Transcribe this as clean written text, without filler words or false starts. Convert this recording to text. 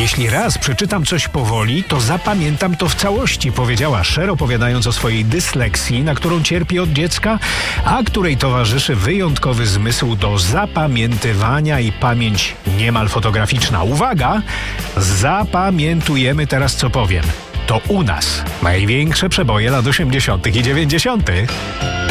Jeśli raz przeczytam coś powoli, to zapamiętam to w całości, powiedziała Cher, opowiadając o swojej dysleksji, na którą cierpi od dziecka, a której towarzyszy wyjątkowy zmysł do zapamiętywania i pamięć niemal fotograficzna. Uwaga! Zapamiętujemy teraz, co powiem. To u nas największe przeboje lat 80. i 90.